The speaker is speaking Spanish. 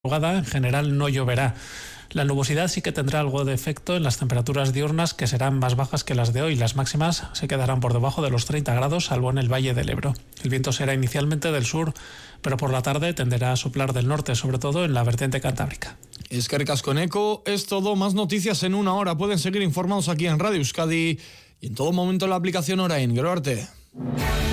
madrugada en general no lloverá. La nubosidad sí que tendrá algo de efecto en las temperaturas diurnas, que serán más bajas que las de hoy. Las máximas se quedarán por debajo de los 30 grados, salvo en el Valle del Ebro. El viento será inicialmente del sur, pero por la tarde tenderá a soplar del norte, sobre todo en la vertiente cantábrica. Eskerrik asko, Neko. Es todo. Más noticias en una hora. Pueden seguir informados aquí en Radio Euskadi y en todo momento en la aplicación Orain. Gero arte.